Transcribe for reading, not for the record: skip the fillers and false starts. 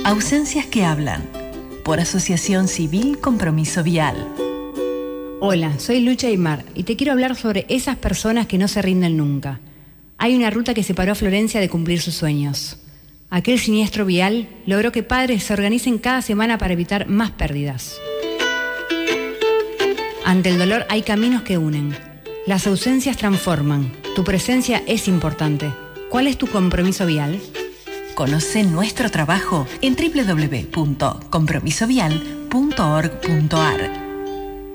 Ausencias que hablan. Por Asociación Civil Compromiso Vial. Hola, soy Lucha Aymar y te quiero hablar sobre esas personas que no se rinden nunca. Hay una ruta que separó a Florencia de cumplir sus sueños. Aquel siniestro vial logró que padres se organicen cada semana para evitar más pérdidas. Ante el dolor hay caminos que unen. Las ausencias transforman. Tu presencia es importante. ¿Cuál es tu compromiso vial? Conoce nuestro trabajo en www.compromisovial.org.ar.